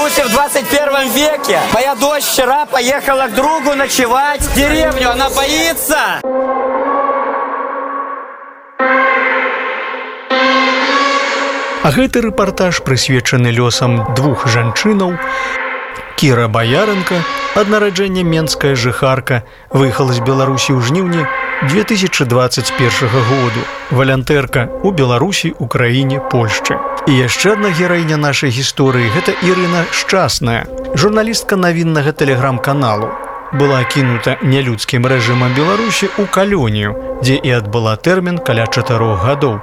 Беларуси в 21 веке. Моя дочь вчера поехала к другу ночевать в деревню. Она боится. А гэты рэпартаж прысвечаны лёсам двух жанчынаў. Кіра Баяренко, ад нараджэння менская жыхарка, выехала з Беларусі ў жніўні 2021 году. Валянтэрка ў Беларусі, Украіне, Польшчы. І яшчэ адна гераіня нашай гісторыі – гэта Ірына Шчасная, журналістка навіннага тэлеграм-каналу. Была кінута нялюдскім рэжымам Беларусі ў калонію, дзе і адбыла тэрмін каля 4 гадоў.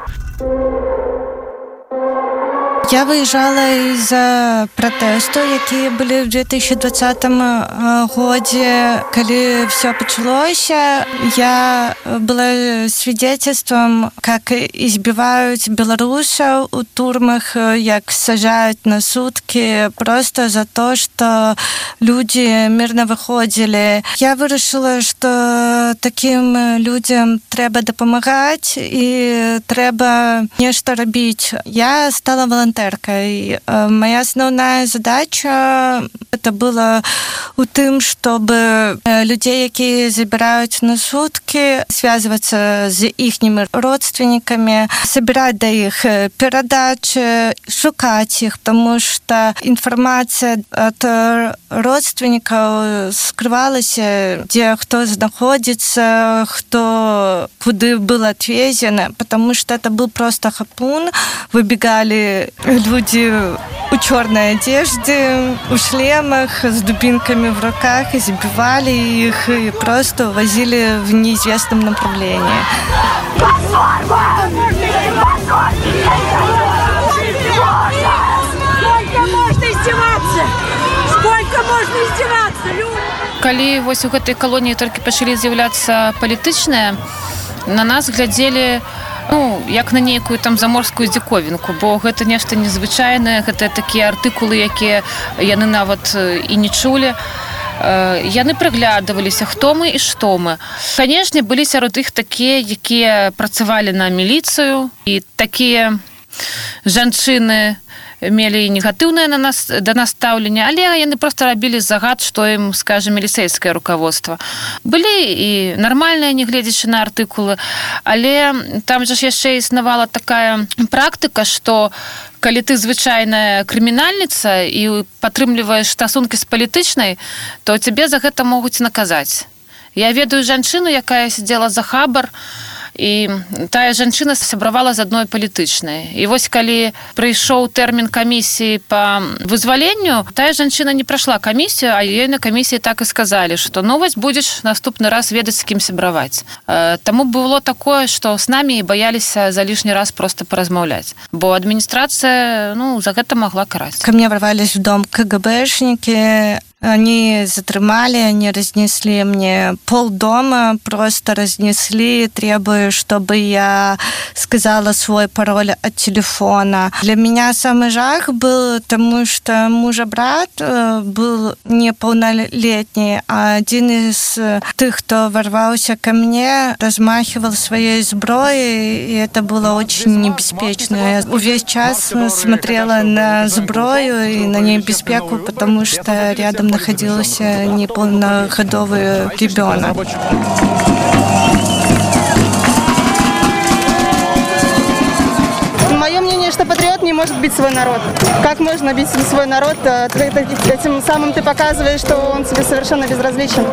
Я выезжала из-за протесту, якія былі в 2020 годзе. Калі все пачалося, я была свидетельством, как избивают белорусов у турмах, як сажают на сутки просто за то, что люди мирно выходили. Я вырашила, что таким людям трэба дапамагаць и трэба нешта рабіць. Я стала волонтером. Моя основная задача это было у тым, чтобы людей, якія забирают на сутки, связываться с ихними родственниками, собирать до их передачи, шукать их, потому что информация от родственников скрывалась, где кто находится, кто куда был отвезен, потому что это был просто хапун. Выбегали люди у черной одежды, у шлемах, с дубинками в руках, избивали их и просто увозили в неизвестном направлении. Сколько можно издеваться? Сколько можно издеваться? Калі вось у гэтай калоніі толькі пачалі з'яўляцца палітычныя, на нас глядзелі як на нейкую там заморскую дзіковінку, бо гэта нешта незвычайнае, гэта такія артыкулы, якія яны нават і не чулі. Яны прыглядываліся, хто мы і што мы. Канешне, былі сярод іх такія, якія працавалі на міліцыю, і такія жанчыны мелі негатыўнае да нас стаўленне, але яны проста рабілі загад, што ім скажа міліцэйскае руководство. Былі і нармальныя, не гледзячы на артыкулы, але там жа яшчэ існавала такая практыка, што калі ты звычайная крымінальніца і падтрымліваеш стасункі з палітычнай, то цябе за гэта могуць наказаць. Я ведаю жанчыну, якая сидзела за хабар, і тая жанчына сябравала з адной палітычнай. І вось калі прыйшоў тэрмін камісіі па вызваленню, тая жанчына не прайшла камісію, а ёй на камісіі так і сказалі, што вось будзеш наступны раз ведаць, з кім сябраваць. Таму было такое, што з намі баяліся за лішні раз просто паразмаўляць. Бо адміністрацыя за гэта магла караць. Ко мне ворвались в дом КГБшники. Они затрымали, они разнесли мне полдома, просто разнесли, требуя, чтобы я сказала свой пароль от телефона. Для меня самый жах был, потому что мужа-брат был неполнолетний, а один из тех, кто ворвался ко мне, размахивал своей зброей, и это было очень небеспечно. Я весь час смотрела на зброю и на небезпеку, потому что рядом находился неполногодовый ребенок. Мое мнение, что патриот не может бить свой народ. Как можно бить свой народ? Этим самым ты показываешь, что он тебе совершенно безразличен.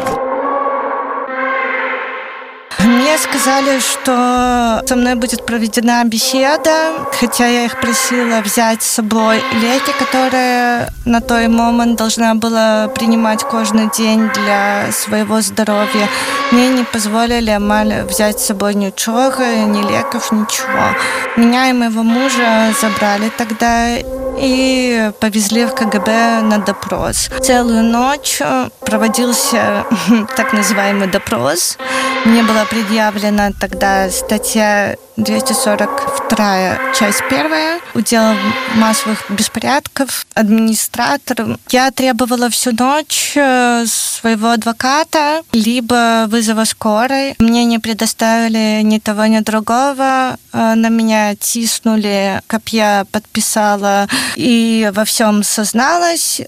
Мне сказали, что со мной будет проведена беседа, хотя я их просила взять с собой леки, которые на той момент должна была принимать каждый день для своего здоровья. Мне не позволили взять с собой ничего, ни леков, ничего. Меня и моего мужа забрали тогда и повезли в КГБ на допрос. Целую ночь проводился так называемый допрос. Мне была предъявлена тогда статья 242, часть 1, удел массовых беспорядков, администратор. Я требовала всю ночь своего адвоката, либо вызова скорой. Мне не предоставили ни того, ни другого. На меня тиснули, как я подписала и во всем созналась.